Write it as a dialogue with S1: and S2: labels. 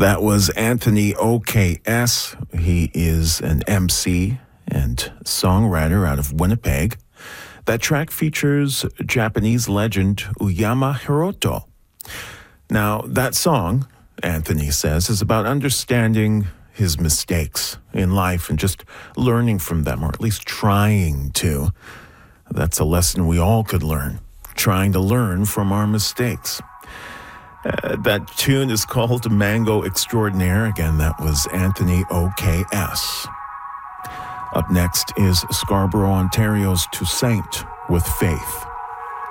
S1: That was Anthony O.K.S. He is an MC and songwriter out of Winnipeg. That track features Japanese legend Uyama Hiroto. Now, that song, Anthony says, is about understanding his mistakes in life and just learning from them, or at least trying to. That's a lesson we all could learn, trying to learn from our mistakes. That tune is called Mango Extraordinaire. Again, that was Anthony O.K.S. Up next is Scarborough, Ontario's Toussaint with Faith.